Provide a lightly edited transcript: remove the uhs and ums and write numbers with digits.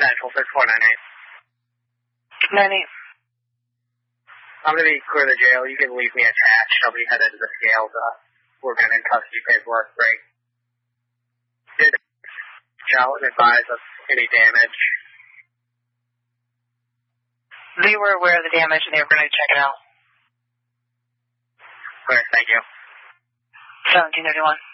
Central 6498. 98. I'm going to be clear the jail. You can leave me attached. I'll be headed to the scales. We're going to in custody paperwork break. Did Shall advise of any damage? They were aware of the damage and they were going to check it out. Clear, thank you. 1731.